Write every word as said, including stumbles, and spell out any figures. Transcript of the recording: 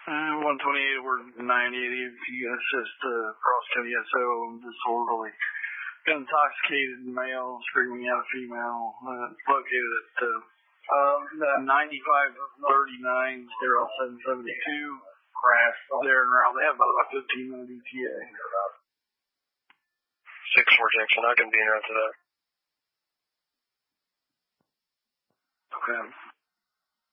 Uh, one twenty-eight or nine eighty if you assist uh, cross county S O disorderly. Intoxicated male screaming at a female. Uh, located at uh, um, ninety-five thirty-nine, Stereo seven seventy-two. Crash. There and around. They have about a fifteen minute E T A. six four Jackson, I can be in after that. Okay.